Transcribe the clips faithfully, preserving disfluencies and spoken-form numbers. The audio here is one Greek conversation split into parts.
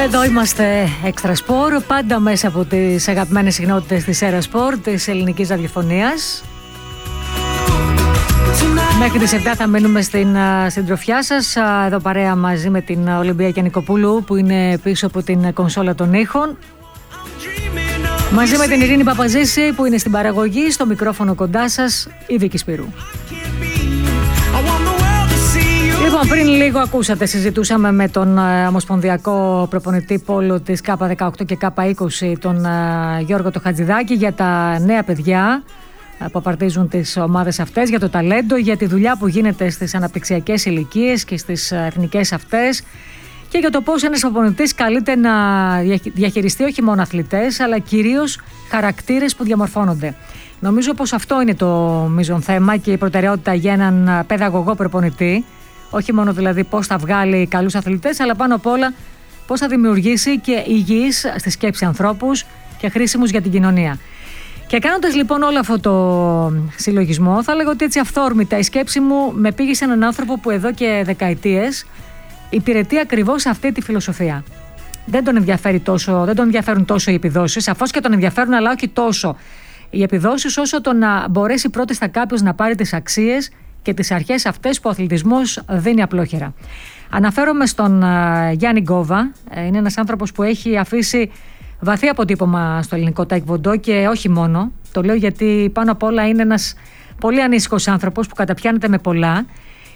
Εδώ είμαστε Extra Sport, πάντα μέσα από τις αγαπημένες συχνότητες της Era Sport, της ελληνικής ραδιοφωνίας. Μέχρι τις επτά θα μείνουμε στην συντροφιά σας, εδώ παρέα μαζί με την Ολυμπία Γιαννικοπούλου που είναι πίσω από την κονσόλα των ήχων. Μαζί με την Ειρήνη Παπαζήση που είναι στην παραγωγή, στο μικρόφωνο κοντά σας η Βίκη Σπύρου. Λοιπόν, πριν λίγο ακούσατε, συζητούσαμε με τον uh, ομοσπονδιακό προπονητή πόλο της Κ δεκαοκτώ και Κ είκοσι, τον uh, Γιώργο το Χατζηδάκη, για τα νέα παιδιά uh, που απαρτίζουν τις ομάδες αυτές, για το ταλέντο, για τη δουλειά που γίνεται στις αναπτυξιακές ηλικίες και στις uh, εθνικές αυτές και για το πώς ένας προπονητής καλείται να διαχειριστεί όχι μόνο αθλητές αλλά κυρίως χαρακτήρες που διαμορφώνονται. Νομίζω πως αυτό είναι το μείζον θέμα και η προτεραιότητα για έναν παιδαγωγό προπονητή. Όχι μόνο δηλαδή πώς θα βγάλει καλούς αθλητές, αλλά πάνω απ' όλα πώς θα δημιουργήσει και υγιείς στη σκέψη ανθρώπους και χρήσιμους για την κοινωνία. Και κάνοντας λοιπόν όλο αυτό το συλλογισμό, θα λέγω ότι έτσι αυθόρμητα η σκέψη μου με πήγε σε έναν άνθρωπο που εδώ και δεκαετίες υπηρετεί ακριβώς αυτή τη φιλοσοφία. Δεν τον, ενδιαφέρει τόσο, δεν τον ενδιαφέρουν τόσο οι επιδόσεις, σαφώς και τον ενδιαφέρουν, αλλά όχι τόσο οι επιδόσεις όσο το να μπορέσει πρώτη κάποιος να πάρει τις αξίες και τις αρχές αυτές που ο αθλητισμός δίνει απλόχερα. Αναφέρομαι στον uh, Γιάννη Γκόβα. Είναι ένας άνθρωπος που έχει αφήσει βαθύ αποτύπωμα στο ελληνικό τάικβοντό και όχι μόνο. Το λέω γιατί πάνω απ' όλα είναι ένας πολύ ανήσυχος άνθρωπος που καταπιάνεται με πολλά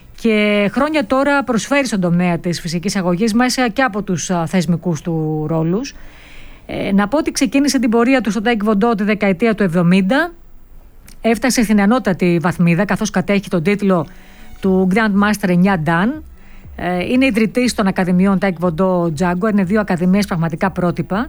και χρόνια τώρα προσφέρει στον τομέα της φυσικής αγωγής μέσα και από τους uh, θεσμικούς του ρόλους. Ε, να πω ότι ξεκίνησε την πορεία του στο τάικβοντό τη δεκαετία του εβδομήντα. Έφτασε στην ανώτατη βαθμίδα καθώς κατέχει τον τίτλο του Grandmaster εννιά Dan. Είναι ιδρυτής των Ακαδημιών Taekwondo Jaguar, είναι δύο ακαδημίες πραγματικά πρότυπα.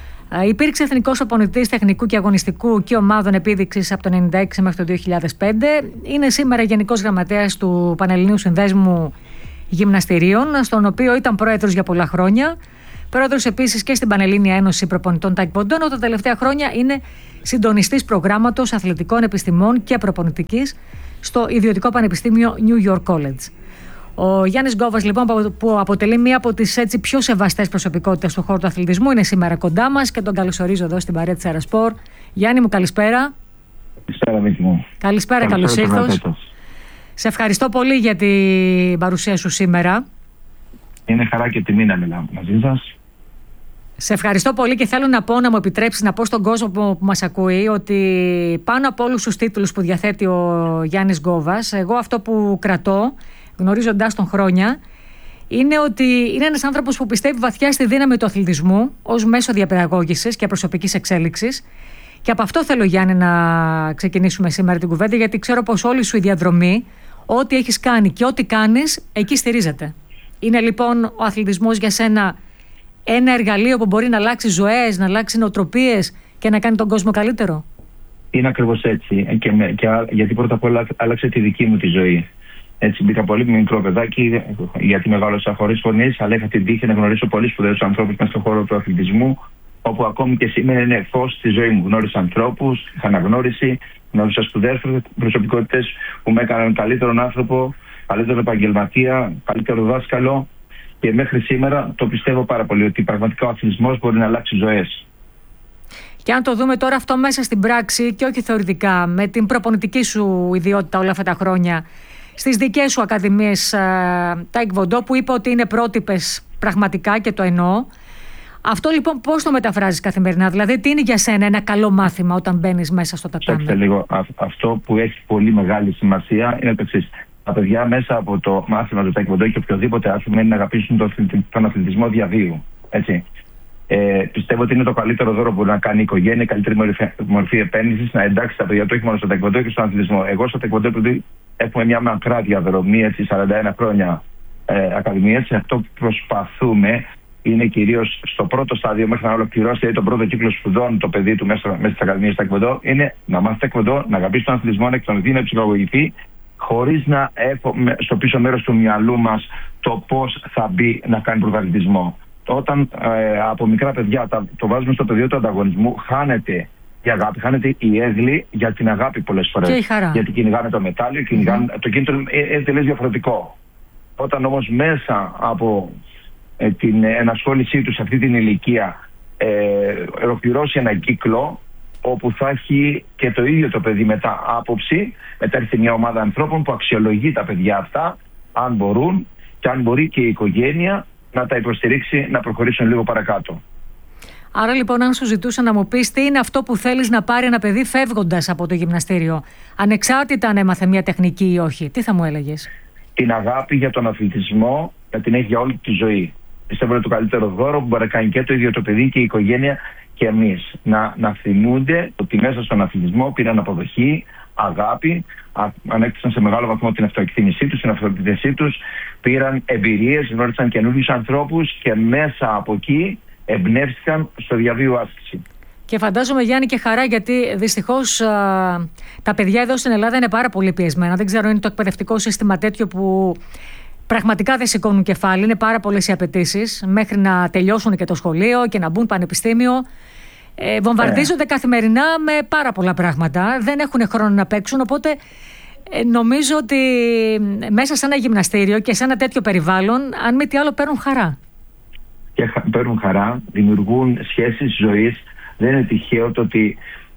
Υπήρξε εθνικός προπονητής τεχνικού και αγωνιστικού και ομάδων επίδειξης από το χίλια εννιακόσια ενενήντα έξι μέχρι το δύο χιλιάδες πέντε. Είναι σήμερα γενικός γραμματέας του Πανελληνίου Συνδέσμου Γυμναστηρίων, στον οποίο ήταν πρόεδρος για πολλά χρόνια. Πρόεδρος επίσης και στην Πανελλήνια Ένωση Προπονητών Taekwondo, ενώ τα τελευταία χρόνια είναι συντονιστής προγράμματος αθλητικών επιστημών και προπονητικής στο Ιδιωτικό Πανεπιστήμιο New York College. Ο Γιάννης Γκόβας, λοιπόν, που αποτελεί μία από τις έτσι πιο σεβαστές προσωπικότητες του χώρου του αθλητισμού, είναι σήμερα κοντά μας και τον καλωσορίζω εδώ στην παρέα της Era Sport. Γιάννη μου, καλησπέρα. Καλησπέρα, Μίκη μου. Καλησπέρα, καλώς ήρθες. Σε ευχαριστώ πολύ για την παρουσία σου σήμερα. Είναι χαρά και τιμή να μιλάω μαζί σας. Σε ευχαριστώ πολύ και θέλω να πω, να μου επιτρέψεις να πω στον κόσμο που μας ακούει ότι πάνω από όλους τους τίτλους που διαθέτει ο Γιάννης Γκόβας, εγώ αυτό που κρατώ, γνωρίζοντας τον χρόνια, είναι ότι είναι ένας άνθρωπος που πιστεύει βαθιά στη δύναμη του αθλητισμού ως μέσο διαπαιδαγώγησης και προσωπικής εξέλιξης. Και από αυτό θέλω, Γιάννη, να ξεκινήσουμε σήμερα την κουβέντα, γιατί ξέρω πως όλη σου η διαδρομή, ό,τι έχεις κάνει και ό,τι κάνεις, εκεί στηρίζεται. Είναι λοιπόν ο αθλητισμός για σένα ένα εργαλείο που μπορεί να αλλάξει ζωές, να αλλάξει νοοτροπίες και να κάνει τον κόσμο καλύτερο? Είναι ακριβώς έτσι. Και, με, και γιατί πρώτα απ' όλα άλλαξε τη δική μου τη ζωή. Έτσι μπήκα πολύ μικρό παιδάκι, γιατί μεγάλωσα χωρίς φωνής, αλλά είχα την τύχη να γνωρίσω πολύ σπουδαίους ανθρώπους μέσα στον χώρο του αθλητισμού, όπου ακόμη και σήμερα είναι φως στη ζωή μου. Γνώρισα ανθρώπους, είχα αναγνώριση, γνώρισα σπουδαίες προσωπικότητες που με έκαναν καλύτερον άνθρωπο, καλύτερο επαγγελματία, καλύτερο δάσκαλο. Και μέχρι σήμερα το πιστεύω πάρα πολύ ότι πραγματικά ο αθλητισμός μπορεί να αλλάξει ζωές. Και αν το δούμε τώρα αυτό μέσα στην πράξη και όχι θεωρητικά, με την προπονητική σου ιδιότητα όλα αυτά τα χρόνια, στις δικές σου ακαδημίες Taekwondo, που είπα ότι είναι πρότυπες πραγματικά και το εννοώ, αυτό λοιπόν πώς το μεταφράζεις καθημερινά? Δηλαδή τι είναι για σένα ένα καλό μάθημα όταν μπαίνεις μέσα στο τατάμι? Ψάξτε λίγο. Αυτό που έχει πολύ μεγάλη σημασία είναι το εξής. Τα παιδιά μέσα από το μάθημα του Taekwondo και οποιοδήποτε άθλημα είναι να αγαπήσουν τον αθλητισμό διαβίου. Έτσι. Ε, πιστεύω ότι είναι το καλύτερο δώρο που μπορεί να κάνει η οικογένεια, η καλύτερη μορφή, μορφή επένδυσης, να εντάξει τα παιδιά του όχι μόνο στο Taekwondo και στον αθλητισμό. Εγώ στο Taekwondo, επειδή έχουμε μια μακρά διαδρομή, έτσι, σαράντα ένα χρόνια ε, ακαδημίες, αυτό που προσπαθούμε είναι κυρίως στο πρώτο στάδιο, μέχρι να ολοκληρώσει δηλαδή, τον πρώτο κύκλο σπουδών το παιδί του μέσα, μέσα στις ακαδημίες Taekwondo, είναι να μάθει Taekwondo, να αγαπήσει τον αθλητισμό, να εκτονωθεί, να ψυχαγωγηθεί, χωρίς να έχουμε στο πίσω μέρος του μυαλού μας το πώς θα μπει να κάνει πρωταθλητισμό. Όταν ε, από μικρά παιδιά τα, το βάζουμε στο πεδίο του ανταγωνισμού, χάνεται η αγάπη, χάνεται η έγκλη για την αγάπη πολλές φορές. Και η χαρά. Γιατί κυνηγάνε το μετάλλιο, κυνηγάνε, mm. το κίνητρο είναι τελείως διαφορετικό. Όταν όμως μέσα από ε, την ενασχόλησή του σε αυτή την ηλικία ε, ολοκληρώσει ένα κύκλο όπου θα έχει και το ίδιο το παιδί μετά άποψη, μετά έρθει μια ομάδα ανθρώπων που αξιολογεί τα παιδιά αυτά, αν μπορούν και αν μπορεί και η οικογένεια να τα υποστηρίξει να προχωρήσουν λίγο παρακάτω. Άρα λοιπόν, αν σου ζητούσα να μου πεις τι είναι αυτό που θέλεις να πάρει ένα παιδί φεύγοντας από το γυμναστήριο, ανεξάρτητα αν έμαθε μια τεχνική ή όχι, τι θα μου έλεγες? Την αγάπη για τον αθλητισμό να την έχει για όλη τη ζωή. Πιστεύω ότι το καλύτερο δώρο που μπορεί να κάνει και το ίδιο το παιδί και η οικογένεια και εμείς. Να, να θυμούνται ότι μέσα στον αθλητισμό πήραν αποδοχή, αγάπη, ανέκτησαν σε μεγάλο βαθμό την αυτοεκτίμησή τους, την αυτοεκτίμησή τους, πήραν εμπειρίες, γνώρισαν καινούριους ανθρώπους και μέσα από εκεί εμπνεύστηκαν στο διαβίου άσκηση. Και φαντάζομαι, Γιάννη, και χαρά, γιατί δυστυχώς α, τα παιδιά εδώ στην Ελλάδα είναι πάρα πολύ πιεσμένα. Δεν ξέρω, είναι το εκπαιδευτικό σύστημα τέτοιο που πραγματικά δεν σηκώνουν κεφάλι. Είναι πάρα πολλές οι απαιτήσεις μέχρι να τελειώσουν και το σχολείο και να μπουν πανεπιστήμιο. Ε, βομβαρδίζονται yeah. καθημερινά με πάρα πολλά πράγματα. Δεν έχουν χρόνο να παίξουν. Οπότε ε, νομίζω ότι μέσα σε ένα γυμναστήριο και σε ένα τέτοιο περιβάλλον, αν μη τι άλλο, παίρνουν χαρά. Και παίρνουν χαρά, δημιουργούν σχέσεις ζωής. Δεν είναι τυχαίο το ότι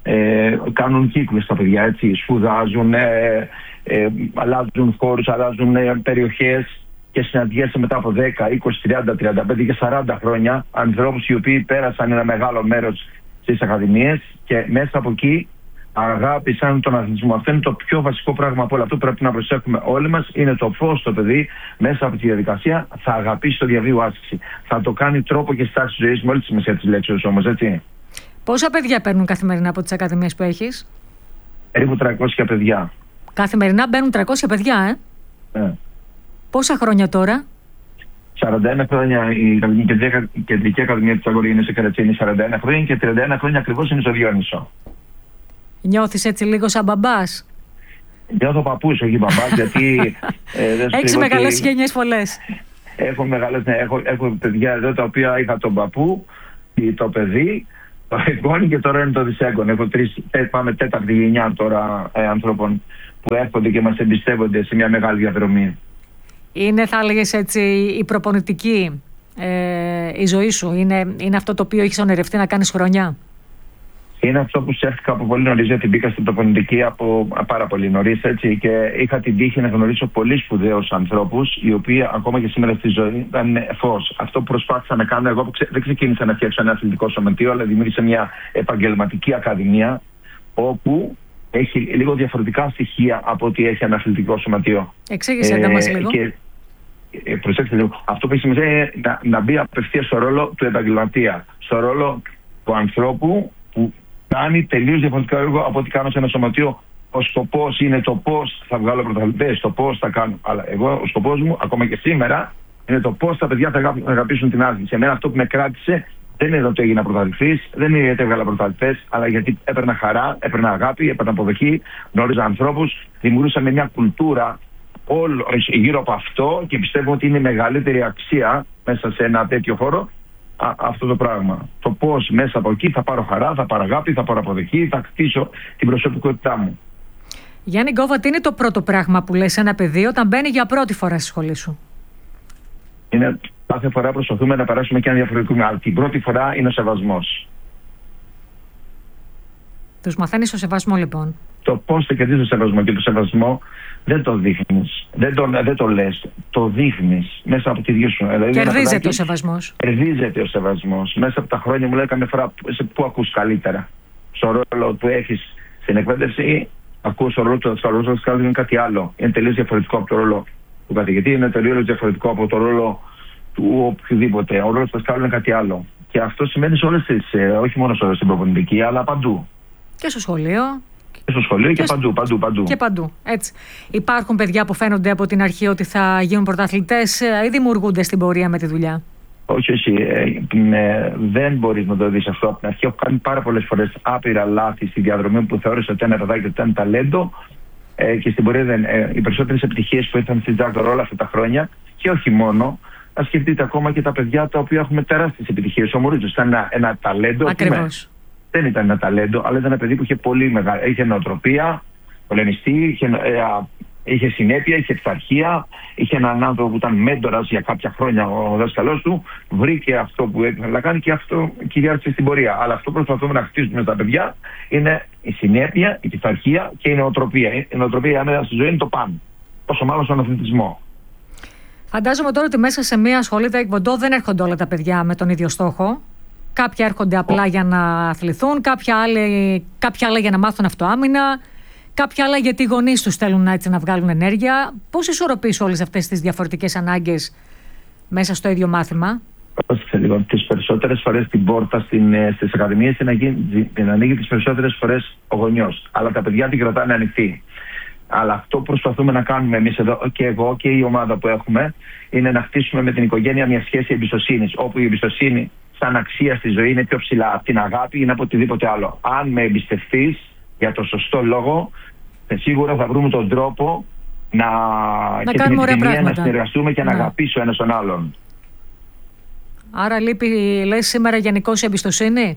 ε, κάνουν κύκλους τα παιδιά, έτσι, σπουδάζουν, ε, ε, αλλάζουν χώρους, αλλάζουν ε, περιοχές και συναντιέσαι μετά από δέκα, είκοσι, τριάντα, τριάντα πέντε και σαράντα χρόνια ανθρώπους οι οποίοι πέρασαν ένα μεγάλο μέρος στις ακαδημίες και μέσα από εκεί αγάπησαν τον αθλητισμό. Αυτό είναι το πιο βασικό πράγμα από όλο. Αυτό πρέπει να προσέχουμε όλοι μας. Είναι το πώς το παιδί μέσα από τη διαδικασία θα αγαπήσει το διαβίου άσκηση. Θα το κάνει τρόπο και στάση ζωής με όλη τη σημασία της λέξης όμως, έτσι. Πόσα παιδιά παίρνουν καθημερινά από τις ακαδημίες που έχεις? Περίπου τριακόσια παιδιά. Καθημερινά μπαίνουν τριακόσια παιδιά, ε? Ε. Πόσα χρόνια τώρα? σαράντα ένα χρόνια η Κεντρική Ακαδημία της Αγορίας είναι σε Κερατσίνη, σαράντα ένα χρόνια και τριάντα ένα χρόνια ακριβώς είναι στο Διόνυσο. Νιώθεις έτσι λίγο σαν μπαμπάς? Νιώθω παππούς, όχι μπαμπάς, γιατί... ε, Έχεις μεγαλώσει ότι... γενιές πολλές. Έχω μεγαλώσει, ναι, έχω, έχω παιδιά εδώ τα οποία είχα τον παππού, το παιδί, το εγγόνι και τώρα είναι το δυσέγγον. Έχω τρεις, πάμε τέταρτη γενιά τώρα ε, ανθρώπων που έρχονται και μας εμπιστεύονται σε μια μεγάλη διαδρομή. Είναι, θα έλεγες έτσι, η προπονητική ε, η ζωή σου, είναι, είναι αυτό το οποίο έχεις ονειρευτεί να κάνεις χρόνια? Είναι αυτό που σκέφτηκα από πολύ νωρίς, γιατί μπήκα στην προπονητική από πάρα πολύ νωρίς, έτσι, και είχα την τύχη να γνωρίσω πολύ σπουδαίους ανθρώπους, οι οποίοι ακόμα και σήμερα στη ζωή ήταν φως. Αυτό που προσπάθησα να κάνω, εγώ δεν ξεκίνησα να φτιάξω ένα αθλητικό σωματείο, αλλά δημιούργησα μια επαγγελματική ακαδημία, όπου έχει λίγο διαφορετικά στοιχεία από ότι έχει ένα αθλητικό σωματείο. Εξήγησε ε, μας λίγο. Και, ε, προσέξτε λίγο. Αυτό που έχει σημασία είναι να, να μπει απευθείας στο ρόλο του επαγγελματία, στο ρόλο του ανθρώπου που κάνει τελείως διαφορετικό έργο από ό,τι κάνω σε ένα σωματείο. Ο σκοπός είναι το πώς θα βγάλω πρωταθλητές, το πώς θα κάνω. Αλλά εγώ, ο σκοπός μου, ακόμα και σήμερα, είναι το πώς τα παιδιά θα αγαπήσουν την άσκηση. Εμένα αυτό που με κράτησε δεν είναι ότι έγινα πρωταθλητής, δεν είναι γιατί έβγαλα πρωταθλητές, αλλά γιατί έπαιρνα χαρά, έπαιρνα αγάπη, έπαιρνα αποδοχή, γνώριζα ανθρώπους, δημιουργούσαμε μια κουλτούρα όλο γύρω από αυτό και πιστεύω ότι είναι η μεγαλύτερη αξία μέσα σε ένα τέτοιο χώρο. Α, αυτό το πράγμα. Το πώς μέσα από εκεί θα πάρω χαρά, θα πάρω αγάπη, θα πάρω αποδοχή, θα κτίσω την προσωπικότητά μου. Γιάννη Γκόβα, τι είναι το πρώτο πράγμα που λες ένα παιδί όταν μπαίνει για πρώτη φορά στη σχολή σου? Είναι, κάθε φορά προσπαθούμε να περάσουμε και ένα διαφορετικό μυαλό. Την πρώτη φορά είναι ο σεβασμός. Τους μαθαίνεις το σεβασμό, λοιπόν. Το πώς θα κερδίσεις το σεβασμό, και το σεβασμό δεν το δείχνεις, δεν το, δεν το λες, το δείχνεις μέσα από τη δυο σου. Δηλαδή, κερδίζεται ο σεβασμός. Κερδίζεται ο σεβασμός. Μέσα από τα χρόνια μου λέει καμιά φορά σε πού ακούς καλύτερα. Στο ρόλο που έχεις στην εκπαίδευση, ακούς το ρόλο του δασκάλου, είναι κάτι άλλο. Είναι τελείως διαφορετικό από το ρόλο του καθηγητή, είναι τελείως διαφορετικό από το ρόλο του οποιοδήποτε. Ο ρόλος του δασκάλου είναι κάτι άλλο. Και αυτό σημαίνει σε όλες τις, όχι μόνο στην προπονητική, αλλά παντού. Και στο σχολείο. Και στο σχολείο και, και παντού, παντού, παντού. Και παντού, έτσι. Υπάρχουν παιδιά που φαίνονται από την αρχή ότι θα γίνουν πρωταθλητές ή δημιουργούνται στην πορεία με τη δουλειά? Όχι, όχι. Ε, ε, δεν μπορείς να το δεις αυτό από την αρχή. Έχω κάνει πάρα πολλές φορές άπειρα λάθη στη διαδρομή που θεώρησα ότι ένα παιδάκι ήταν ταλέντο ε, και στην πορεία δεν, ε, οι περισσότερες επιτυχίες που ήρθαν στην Jack όλα αυτά τα χρόνια, και όχι μόνο. Α σκεφτείτε ακόμα και τα παιδιά τα οποία έχουμε τεράστιες επιτυχίες. Ο Μουρίτζος ήταν ένα, ένα ταλέντο. Ακριβώς. Δεν ήταν ένα ταλέντο, αλλά ήταν ένα παιδί που είχε πολύ μεγάλη. Είχε νοοτροπία, πολεμιστή, είχε, ε, Είχε συνέπεια, είχε πειθαρχία, είχε έναν άνθρωπο που ήταν μέντορας για κάποια χρόνια ο δάσκαλός του, βρήκε αυτό που έκανε να κάνει και αυτό κυριάρχησε στην πορεία. Αλλά αυτό που προσπαθούμε να χτίσουμε στα παιδιά είναι η συνέπεια, η πειθαρχία και η νοοτροπία. Η νοοτροπία μέσα στη ζωή είναι το παν. Πόσο μάλλον στον αθλητισμό. Φαντάζομαι τώρα ότι μέσα σε μια σχολή ταεκβοντό δεν έρχονται όλα τα παιδιά με τον ίδιο στόχο. Κάποια έρχονται απλά για να αθληθούν, κάποια άλλα, κάποια άλλα για να μάθουν αυτοάμυνα, κάποια άλλα γιατί οι γονείς τους θέλουν έτσι να βγάλουν ενέργεια. Πώς ισορροπείς όλες αυτές τις διαφορετικές ανάγκες μέσα στο ίδιο μάθημα? Λοιπόν, τις περισσότερες φορές την πόρτα στις ακαδημίες την ανοίγει τις περισσότερες φορές ο γονιός. Αλλά τα παιδιά την κρατάνε ανοιχτή. Αλλά αυτό που προσπαθούμε να κάνουμε εμείς εδώ, και εγώ και η ομάδα που έχουμε, είναι να χτίσουμε με την οικογένεια μια σχέση εμπιστοσύνης, όπου η εμπιστοσύνη σαν αξία στη ζωή είναι πιο ψηλά από την αγάπη ή από οτιδήποτε άλλο. Αν με εμπιστευτείς για το σωστό λόγο, σίγουρα θα βρούμε τον τρόπο να, να και την επιτυχία να συνεργαστούμε και να, να αγαπήσω ένας τον άλλον. Άρα λείπει, λες σήμερα γενικώς η εμπιστοσύνη?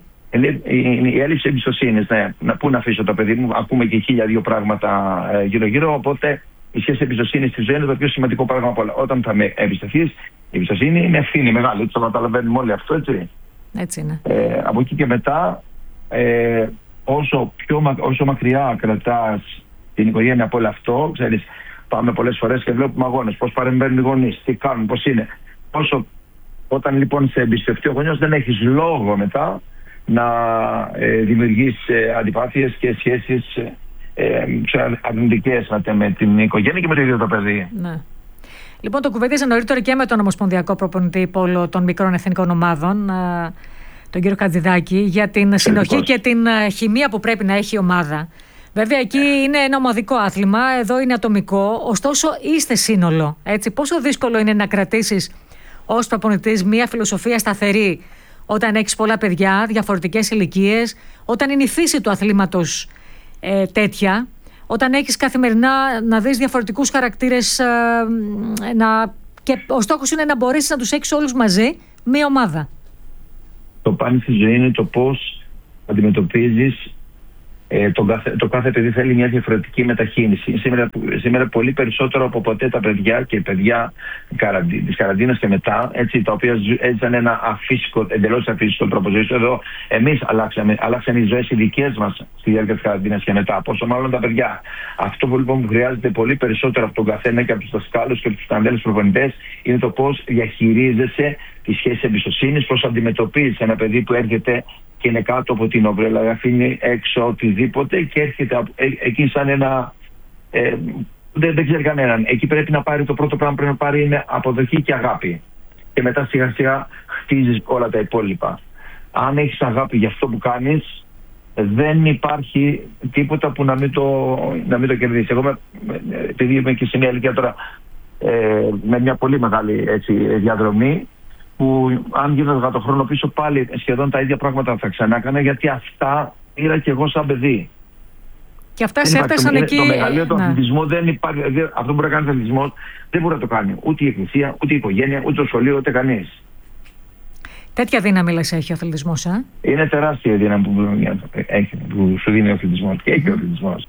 Η έλλειψη εμπιστοσύνης, ναι. Να πού να αφήσω το παιδί μου, ακούμε και χίλια δύο πράγματα γύρω-γύρω. Οπότε η σχέση εμπιστοσύνη στη ζωή είναι το πιο σημαντικό πράγμα από όλα. Όταν θα με εμπιστευτείς, η εμπιστοσύνη είναι ευθύνη μεγάλη. Το καταλαβαίνουμε όλοι αυτό, έτσι. Έτσι είναι. Ε, από εκεί και μετά, ε, όσο, πιο, όσο μακριά κρατάς την οικογένεια από όλο αυτό, ξέρεις, πάμε πολλές φορές και βλέπουμε αγώνες. Πώς παρεμβαίνουν οι γονείς, τι κάνουν, πώς είναι. Όσο, όταν λοιπόν σε εμπιστευτεί ο γονιός, δεν έχεις λόγο μετά να ε, δημιουργείς ε, αντιπάθειες και σχέσεις ε, αρνητικές με την οικογένεια και με το ίδιο το παιδί. Ναι. Λοιπόν, το κουβέντιαζα νωρίτερα και με τον Ομοσπονδιακό Προπονητή Πόλο των μικρών εθνικών ομάδων, τον κύριο Χατζηδάκη, για την συνοχή και την χημεία που πρέπει να έχει η ομάδα. Βέβαια, εκεί είναι ένα ομαδικό άθλημα, εδώ είναι ατομικό, ωστόσο είστε σύνολο. Έτσι. Πόσο δύσκολο είναι να κρατήσεις ως προπονητής μια φιλοσοφία σταθερή όταν έχεις πολλά παιδιά, διαφορετικές ηλικίες, όταν είναι η φύση του αθλήματος ε, τέτοια, όταν έχεις καθημερινά να δεις διαφορετικούς χαρακτήρες ε, να, και ο στόχος είναι να μπορέσεις να τους έχεις όλους μαζί μία ομάδα. Το πάνι στη ζωή είναι το πώς αντιμετωπίζεις ε, το, κάθε, το κάθε παιδί θέλει μια διαφορετική μεταχείριση. Σήμερα, σήμερα πολύ περισσότερο από ποτέ τα παιδιά και παιδιά της καραντίνας και μετά, έτσι, τα οποία έζησαν ένα αφύσικο, εντελώς αφύσικο τρόπο ζωής. Εδώ εμείς αλλάξαμε, αλλάξαν οι ζωές οι δικές μας στη διάρκεια της καραντίνας και μετά, πόσο μάλλον τα παιδιά. Αυτό που λοιπόν χρειάζεται πολύ περισσότερο από τον καθένα και από τους δασκάλους και από τους ταντέλους προπονητές είναι το πώς διαχειρίζεσαι τη σχέση εμπιστοσύνης, πώς αντιμετωπίζεις ένα παιδί που έρχεται και είναι κάτω από την ομπρέλα, αφήνει έξω οτιδήποτε και έρχεται ε, εκεί σαν ένα... Ε, δεν, δεν ξέρει κανέναν. Εκεί πρέπει να πάρει, το πρώτο πράγμα που πρέπει να πάρει είναι αποδοχή και αγάπη. Και μετά σιγά σιγά χτίζεις όλα τα υπόλοιπα. Αν έχεις αγάπη για αυτό που κάνεις, δεν υπάρχει τίποτα που να μην το, να μην το κερδίσει. Εγώ, επειδή είμαι και σε μια ηλικία τώρα ε, με μια πολύ μεγάλη έτσι, διαδρομή, που αν γίνοντα το χρόνο πίσω πάλι σχεδόν τα ίδια πράγματα θα ξανά έκανα, γιατί αυτά πήρα και εγώ σαν παιδί. Και αυτά σε έφτασαν εκεί. Το μεγαλείο του αθλητισμού δεν υπάρχει. Αυτό που μπορεί να κάνει ο αθλητισμός δεν μπορεί να το κάνει ούτε η εκκλησία, ούτε η οικογένεια, ούτε το σχολείο, ούτε κανείς. Τέτοια δύναμη λες έχει ο αθλητισμός, ε? Είναι τεράστια η δύναμη που, έχει, που σου δίνει ο αθλητισμός και έχει ο αθλητισμός.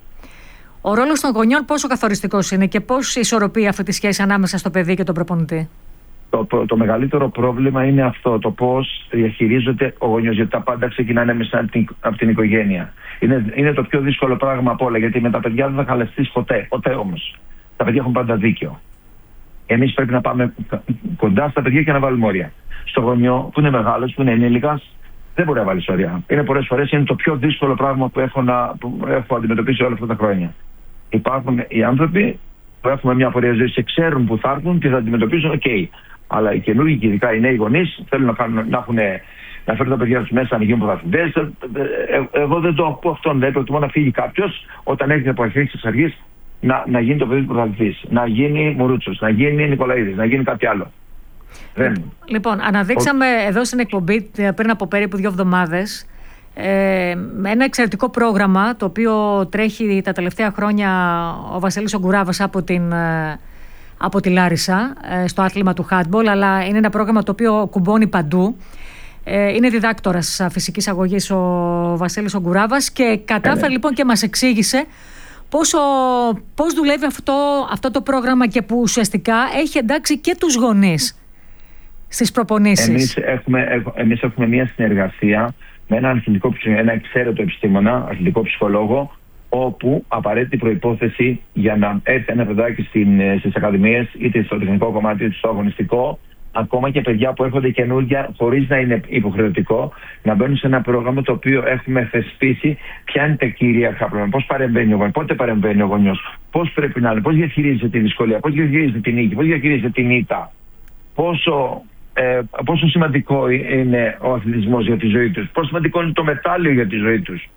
Ο ρόλος των γονιών πόσο καθοριστικός είναι και πώς ισορροπεί αυτή τη σχέση ανάμεσα στο παιδί και τον προπονητή? Το, το, το μεγαλύτερο πρόβλημα είναι αυτό, το πώς διαχειρίζεται ο γονιός, γιατί τα πάντα ξεκινάνε μέσα από την, από την οικογένεια. Είναι, είναι το πιο δύσκολο πράγμα από όλα, γιατί με τα παιδιά δεν θα χαλαστείς ποτέ, ποτέ όμως. Τα παιδιά έχουν πάντα δίκιο. Εμείς πρέπει να πάμε κοντά στα παιδιά και να βάλουμε όρια. Στο γονιό που είναι μεγάλος, που είναι ενήλικας, δεν μπορεί να βάλει όρια. Είναι πολλές φορές είναι το πιο δύσκολο πράγμα που έχω, να, που έχω αντιμετωπίσει όλα αυτά τα χρόνια. Υπάρχουν οι άνθρωποι που έχουμε μια πορεία ζωής και ξέρουν που θα έρθουν και θα αντιμετωπίσουν, οκ. Okay. Αλλά οι καινούργοι και ειδικά οι νέοι γονείς θέλουν να, κάνουν, να, έχουν, να φέρουν τα παιδιά τους μέσα να γίνουν πρωταθλητές. Ε, ε, εγώ δεν το ακούω αυτόν. Δεν προτιμώ να φύγει κάποιος όταν έρχεται από αρχή της αρχής να, να γίνει το παιδί του πρωταθλητής. Να γίνει Μουρούτσος, να γίνει Νικολαίδης, να γίνει κάτι άλλο. Δεν. Λοιπόν, αναδείξαμε Ο... εδώ στην εκπομπή πριν από περίπου δύο εβδομάδες ε, ένα εξαιρετικό πρόγραμμα το οποίο τρέχει τα τελευταία χρόνια ο Βασίλης ο Γκουράβας από την. από τη Λάρισα στο άθλημα του handball, αλλά είναι ένα πρόγραμμα το οποίο κουμπώνει παντού. Είναι διδάκτορας φυσικής αγωγής ο Βασίλης ο Γκουράβας και κατάφερε λοιπόν και μας εξήγησε πόσο, πώς δουλεύει αυτό, αυτό το πρόγραμμα και που ουσιαστικά έχει εντάξει και τους γονείς στις προπονήσεις. Εμείς έχουμε, εμείς έχουμε μια συνεργασία με έναν αθλητικό, ένα εξαίρετο επιστήμονα, αθλητικό ψυχολόγο, όπου απαραίτητη προϋπόθεση για να έρθει ένα παιδάκι στις ακαδημίες, είτε στο τεχνικό κομμάτι είτε στο αγωνιστικό, ακόμα και παιδιά που έρχονται καινούργια, χωρίς να είναι υποχρεωτικό, να μπαίνουν σε ένα πρόγραμμα το οποίο έχουμε θεσπίσει ποια είναι τα κυρίαρχα προβλήματα, πώς παρεμβαίνει ο γονιός, πότε παρεμβαίνει ο γονιός, πώς πρέπει να είναι, πώς διαχειρίζεται τη δυσκολία, πώς διαχειρίζεται την νίκη, πώς διαχειρίζεται την ήττα, πόσο, ε, πόσο σημαντικό είναι ο αθλητισμός για τη ζωή τους, πόσο σημαντικό είναι το μετάλλιο για τη ζωή τους.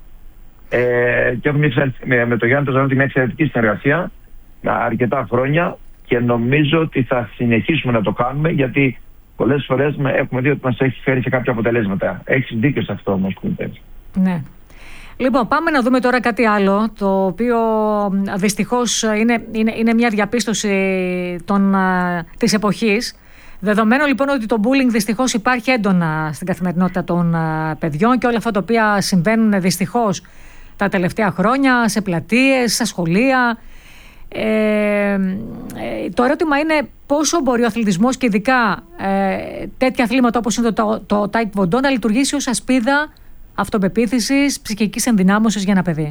Ε, και έχουμε με, με τον Γιάννη Ταζανότη μια εξαιρετική συνεργασία αρκετά χρόνια και νομίζω ότι θα συνεχίσουμε να το κάνουμε, γιατί πολλές φορές έχουμε δει ότι μας έχει φέρει σε κάποια αποτελέσματα. Έχεις δίκιο σε αυτό όμως που είπες. Ναι. Λοιπόν, πάμε να δούμε τώρα κάτι άλλο, το οποίο δυστυχώς είναι, είναι, είναι μια διαπίστωση των, της εποχής. Δεδομένου λοιπόν ότι το bullying δυστυχώς υπάρχει έντονα στην καθημερινότητα των παιδιών και όλα αυτά τα οποία συμβαίνουν δυστυχώς τα τελευταία χρόνια σε πλατείες, στα σχολεία. Ε, το ερώτημα είναι πόσο μπορεί ο αθλητισμός και ειδικά ε, τέτοια αθλήματα όπως είναι το, το, το taekwondo να λειτουργήσει ως ασπίδα αυτοπεποίθησης, ψυχικής ενδυνάμωσης για ένα παιδί.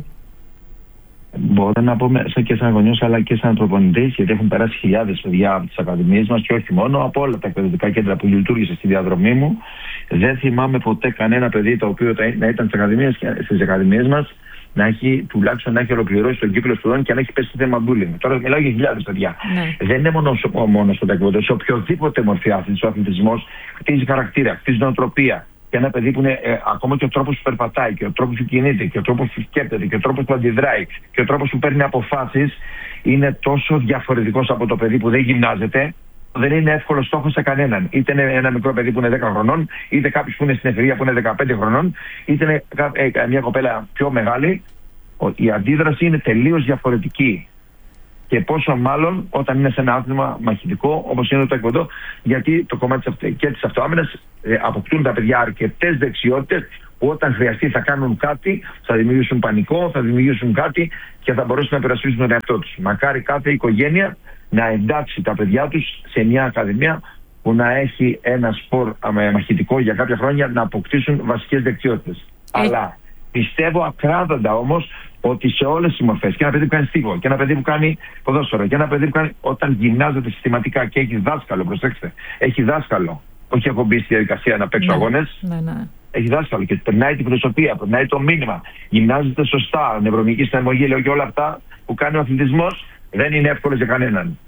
Μπορώ να πω και σαν γονιός αλλά και σαν προπονητής, γιατί έχουν περάσει χιλιάδες παιδιά από τις ακαδημίες μας και όχι μόνο, από όλα τα εκπαιδευτικά κέντρα που λειτουργήσε στη διαδρομή μου. Δεν θυμάμαι ποτέ κανένα παιδί το οποίο να ήταν στις ακαδημίες, στις ακαδημίες μας να έχει τουλάχιστον να έχει ολοκληρώσει τον κύκλο σπουδών και να έχει πέσει στο θέμα bullying. Τώρα μιλάω για χιλιάδες παιδιά. Ναι. Δεν είναι μόνο, μόνο στο taekwondo. Σε οποιοδήποτε μορφή άθλητης, ο αθλητισμός χτίζει χαρακτήρα, χτίζει νοοτροπία. Και ένα παιδί που είναι ε, ακόμα και ο τρόπος που περπατάει, και ο τρόπος που κινείται, και ο τρόπος που σκέπτεται, και ο τρόπος που αντιδράει, και ο τρόπος που παίρνει αποφάσεις είναι τόσο διαφορετικός από το παιδί που δεν γυμνάζεται. Δεν είναι εύκολο στόχο σε κανέναν. Είτε είναι ένα μικρό παιδί που είναι δέκα χρονών, είτε κάποιο που είναι στην εφηβεία που είναι δεκαπέντε χρονών, είτε είναι μια κοπέλα πιο μεγάλη. Η αντίδραση είναι τελείως διαφορετική. Και πόσο μάλλον όταν είναι σε ένα άθλημα μαχητικό όπως είναι το taekwondo, γιατί το κομμάτι και της αυτοάμυνας ε, αποκτούν τα παιδιά αρκετές δεξιότητες που όταν χρειαστεί θα κάνουν κάτι, θα δημιουργήσουν πανικό, θα δημιουργήσουν κάτι και θα μπορέσουν να υπερασπίσουν τον εαυτό τους. Μακάρι κάθε οικογένεια να εντάξει τα παιδιά τους σε μια ακαδημία που να έχει ένα σπορ μαχητικό για κάποια χρόνια να αποκτήσουν βασικές δεξιότητες. Ε. Αλλά πιστεύω ακράδαντα όμως ότι σε όλες τις μορφές, και ένα παιδί που κάνει στίβο, και ένα παιδί που κάνει ποδόσφαιρο, και ένα παιδί που κάνει, όταν γυμνάζεται συστηματικά και έχει δάσκαλο, προσέξτε, έχει δάσκαλο, όχι έχω μπει στη διαδικασία να παίξω ναι, αγώνες, ναι, ναι. Έχει δάσκαλο και περνάει την φιλοσοφία, περνάει το μήνυμα, γυμνάζεται σωστά, νευρονική συναρμογή, λέω και όλα αυτά που κάνει ο αθλητισμός, δεν είναι εύκολο για κανέναν.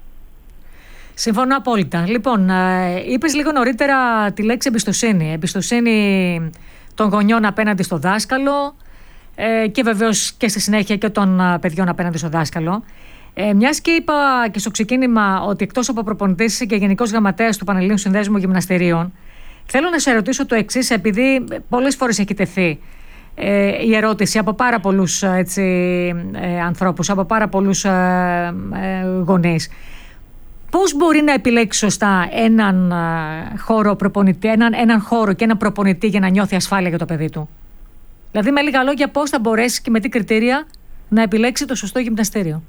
Συμφωνώ απόλυτα. Λοιπόν, είπες λίγο νωρίτερα τη λέξη εμπιστοσύνη. Εμπιστοσύνη των γονιών απέναντι στο δάσκαλο ε, και βεβαίως και στη συνέχεια και των παιδιών απέναντι στο δάσκαλο. Ε, μιας και είπα και στο ξεκίνημα ότι εκτός από προπονητής είσαι και γενικός γραμματέας του Πανελλήνιου Συνδέσμου Γυμναστερίων, θέλω να σε ρωτήσω το εξής, επειδή πολλές φορές έχει τεθεί ε, η ερώτηση από πάρα πολλούς έτσι, ε, ανθρώπους, από πάρα πολλούς ε, ε, γονείς. Πώς μπορεί να επιλέξει σωστά έναν χώρο προπονητή, έναν, έναν χώρο και έναν προπονητή για να νιώθει ασφάλεια για το παιδί του? Δηλαδή, με λίγα λόγια, πώς θα μπορέσει και με τι κριτήρια να επιλέξει το σωστό γυμναστήριο?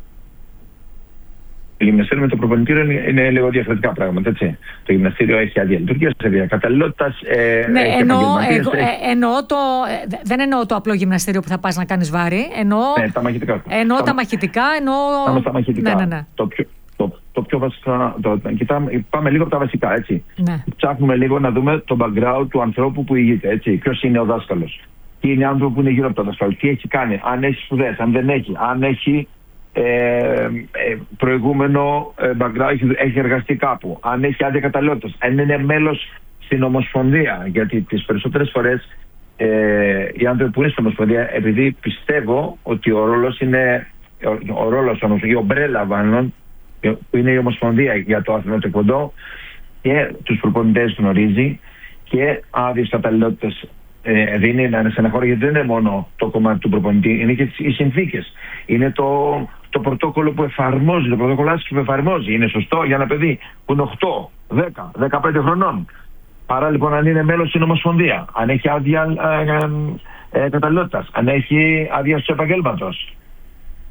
Το γυμναστήριο με το προπονητήριο είναι, είναι λίγο διαφορετικά πράγματα. Έτσι. Το γυμναστήριο έχει άδεια λειτουργία, άδεια καταλληλότητας. Ε, ναι, εννοώ, εγώ, ε, εννοώ το, ε, δεν εννοώ το απλό γυμναστήριο που θα πας να κάνεις βάρη. Εννοώ, ναι, τα μαχητικά. Εννοώ τα, τα μαχητικά. Εννοώ... Τα μαχητικά. Ναι, ναι, ναι. Το πιο, το, το πιο βασικά. Το, κοιτάμε, πάμε λίγο από τα βασικά. Έτσι. Ναι. Ψάχνουμε λίγο να δούμε το background του ανθρώπου που ηγείται. Ποιος είναι ο δάσκαλος. Τι είναι ο άνθρωπο που είναι γύρω από τον δάσκαλο. Τι έχει κάνει. Αν έχει σπουδές, αν δεν έχει. Αν έχει. Ε, ε, προηγούμενο ε, background, έχει, έχει εργαστεί κάπου, αν έχει άδεια καταλληλότητας, αν είναι μέλος στην Ομοσπονδία. Γιατί τις περισσότερες φορές ε, οι άνθρωποι που είναι στην Ομοσπονδία, επειδή πιστεύω ότι ο ρόλος είναι ο, ο ρόλος, η ομπρέλα μάλλον, που είναι η Ομοσπονδία για το άθλημα του taekwondo, και τους προπονητές γνωρίζει και άδειες καταλληλότητας ε, δίνει σε ένα χώρο, γιατί δεν είναι μόνο το κομμάτι του προπονητή, είναι και οι συνθήκες. Είναι το, το πρωτόκολλο που εφαρμόζει, το πρωτόκολλο άσκησης που εφαρμόζει. Είναι σωστό για ένα παιδί που είναι οκτώ, δέκα, δεκαπέντε χρονών. Παρά λοιπόν αν είναι μέλος στην Ομοσπονδία, αν έχει άδεια ε, ε, ε, καταλληλότητας, αν έχει άδεια του επαγγέλματος.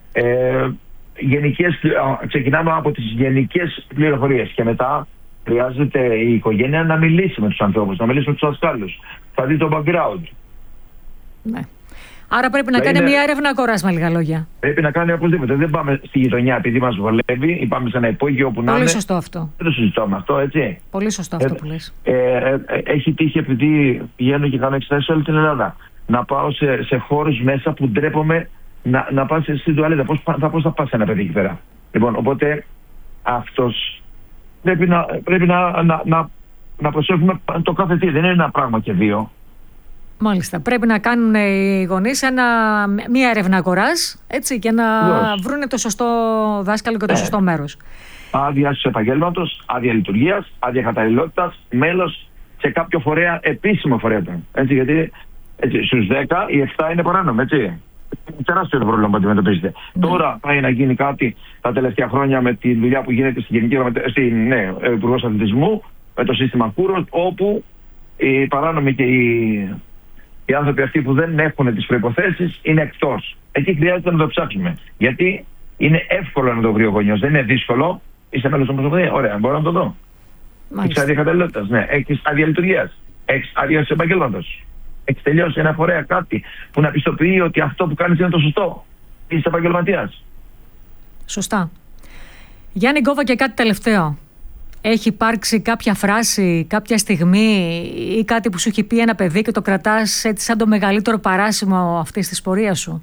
Ε, γενικές, ξεκινάμε από τις γενικές πληροφορίες και μετά χρειάζεται η οικογένεια να μιλήσει με τους ανθρώπους, να μιλήσει με τους δασκάλους. Θα δει το background. Ναι. Άρα πρέπει να θα κάνει είναι... μια έρευνα αγοράς, με λίγα λόγια. Πρέπει να κάνει οπωσδήποτε. Δεν πάμε στη γειτονιά επειδή μας βολεύει ή πάμε σε ένα υπόγειο που να είναι. Πολύ σωστό αυτό. Δεν το συζητάμε αυτό, έτσι. Πολύ σωστό αυτό ε, που λες. Ε, ε, ε, έχει τύχει, επειδή πηγαίνω και κάνω εξετάσεις σε όλη την Ελλάδα, να πάω σε, σε χώρους μέσα που ντρέπομαι να, να πάω στην τουαλέτα. Πώς, πώς θα πας ένα παιδί εκεί πέρα. Λοιπόν, οπότε αυτός πρέπει να, πρέπει να, να, να, να προσέχουμε το κάθε τι. Δεν είναι ένα πράγμα και δύο. Μάλιστα. Πρέπει να κάνουν οι γονείς μία έρευνα αγοράς, έτσι, και να yes. βρούνε το σωστό δάσκαλο και το ε. σωστό μέρος. Άδεια του επαγγέλματος, άδεια λειτουργίας, άδεια καταλληλότητας, μέλος σε κάποιο φορέα, επίσημο φορέα. Έτσι, γιατί έτσι, στους δέκα οι επτά είναι παράνομοι, έτσι. Τεράστιο το πρόβλημα που αντιμετωπίζετε. Mm. Τώρα πάει να γίνει κάτι τα τελευταία χρόνια με τη δουλειά που γίνεται στην Γενική Γραμματεία, στην ναι, Υπουργός Αθλητισμού, με το σύστημα Κούρος, όπου οι παράνομοι και οι, οι άνθρωποι αυτοί που δεν έχουν τις προϋποθέσεις είναι εκτός. Εκεί χρειάζεται να το ψάξουμε. Γιατί είναι εύκολο να το βρει ο γονιός, δεν είναι δύσκολο. Είσαι μέλος Ομοσπονδίας, ωραία, μπορώ να το δω. Έχεις άδεια καταλληλότητας, ναι. Έχεις άδεια λειτουργίας. Έχεις άδεια επαγγέλματος. Έχεις τελειώσει ένα φορέα, κάτι που να πιστοποιεί ότι αυτό που κάνεις είναι το σωστό. Είσαι επαγγελματίας. Σωστά. Γιάννη Γκόβα, και κάτι τελευταίο. Έχει υπάρξει κάποια φράση, κάποια στιγμή ή κάτι που σου έχει πει ένα παιδί και το κρατάς έτσι σαν το μεγαλύτερο παράσημο αυτής της πορείας σου?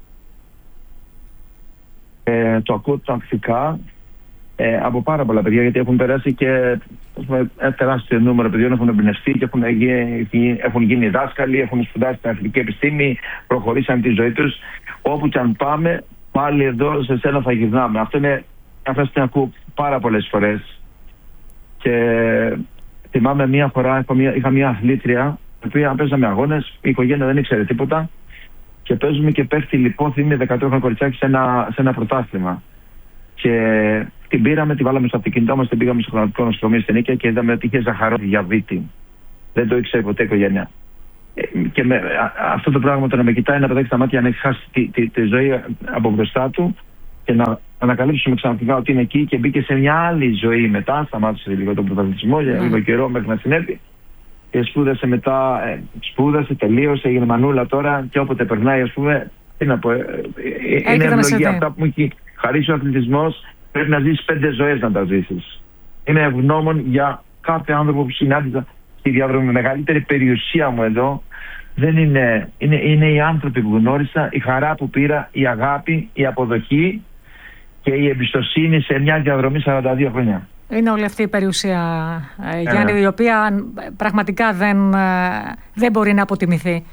Ε, το ακούω τακτικά ε, από πάρα πολλά παιδιά, γιατί έχουν περάσει και πούμε, ένα τεράστιο νούμερο παιδιών έχουν εμπνευστεί και έχουν, γίνει, έχουν γίνει δάσκαλοι, έχουν σπουδάσει στην αθλητική επιστήμη, προχωρήσαν τη ζωή τους. Όπου και αν πάμε, πάλι εδώ σε σένα θα γυρνάμε. Αυτό είναι μια φράση που ακούω πάρα πολλές φορές. Και θυμάμαι μία φορά, είχα μία, είχα μία αθλήτρια, η οποία παίζαμε αγώνες, η οικογένεια δεν ήξερε τίποτα. Και παίζουμε και πέφτει λιπόθυμη δεκατρία κοριτσάκι σε ένα, σε ένα πρωτάθλημα. Και την πήραμε, την βάλαμε στο αυτοκίνητό μας, την πήγαμε στο χρονικό νοσοκομείο στην Νίκαια και είδαμε ότι είχε ζαχαρόδι διαβήτη. Δεν το ήξερε ποτέ η οικογένεια. Και με, α, αυτό το πράγμα το να με κοιτάει, να πετάξει τα μάτια, να έχει χάσει τη, τη, τη ζωή από μπροστά του και να ανακαλύψουμε ξαναπηγά ότι είναι εκεί και μπήκε σε μια άλλη ζωή μετά. Σταμάτησε λίγο τον πρωταθλητισμό για λίγο καιρό μέχρι να συνέβη. Και σπούδασε μετά, ε, σπούδασε, τελείωσε, έγινε μανούλα τώρα και όποτε περνάει, ας πούμε, τι να πω, ε, ε, είναι ευλογία αυτά που μου έχει χαρίσει ο αθλητισμός. Πρέπει να ζήσεις πέντε ζωές να τα ζήσεις. Είμαι ευγνώμων για κάθε άνθρωπο που συνάντησα στη διαδρομή. Η μεγαλύτερη περιουσία μου εδώ δεν είναι, είναι, είναι οι άνθρωποι που γνώρισα, η χαρά που πήρα, η αγάπη, η αποδοχή και η εμπιστοσύνη σε μια διαδρομή σαράντα δύο χρόνια. Είναι όλη αυτή η περιουσία, ε, Γιάννη, η οποία πραγματικά δεν, δεν μπορεί να αποτιμηθεί.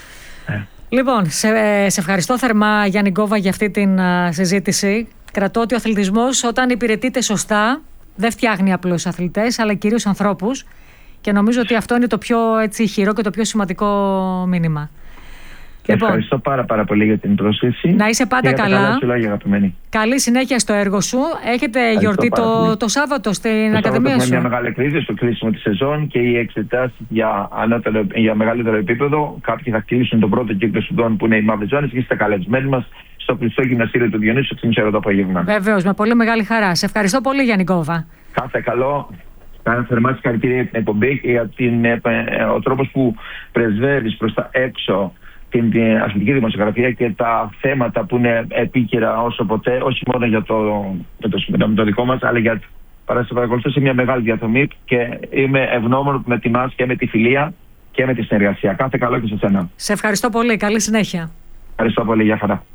Ε. Λοιπόν, σε, σε ευχαριστώ θερμά, Γιάννη Γκόβα, για αυτή την uh, συζήτηση. Κρατώ ότι ο αθλητισμός, όταν υπηρετείται σωστά, δεν φτιάχνει απλώς αθλητές, αλλά κυρίως ανθρώπους. Και νομίζω ότι αυτό είναι το πιο έτσι, ηχηρό και το πιο σημαντικό μήνυμα. Λοιπόν, ευχαριστώ πάρα πάρα πολύ για την πρόσκληση. Να είσαι πάντα και καλά. καλά σου λόγια, αγαπημένη. Καλή συνέχεια στο έργο σου. Έχετε ευχαριστώ γιορτή το, το Σάββατο στην το Ακαδημία Σάββατο σου. Έχουμε μια μεγάλη εκκλήση στο κλείσιμο της σεζόν και οι εξετάσεις για, για μεγαλύτερο επίπεδο. Κάποιοι θα κλείσουν τον πρώτο κύκλο σπουδών που είναι οι μαύρες ζώνες και είστε καλεσμένοι μας στο κλειστό γυμναστήριο του Διονύσου στις έξι το απόγευμα. Βεβαίως, με πολύ μεγάλη χαρά. Σε ευχαριστώ πολύ, Γιάννη Γκόβα. Κάθε καλό. Κάνω θερμά συγχαρητήρια για την εκπομπή και για την, ε, ε, ο τρόπος που πρεσβεύεις προς τα έξω την, την αθλητική δημοσιογραφία και τα θέματα που είναι επίκαιρα όσο ποτέ, όχι μόνο για το, για το, για το δικό μας, αλλά για παρά σε παρακολουθώ σε μια μεγάλη διαδρομή και είμαι ευγνώμων με τη μας και με τη φιλία και με τη συνεργασία. Κάθε καλό και σε σένα. Σε ευχαριστώ πολύ. Καλή συνέχεια. Ευχαριστώ πολύ. Γεια χαρά.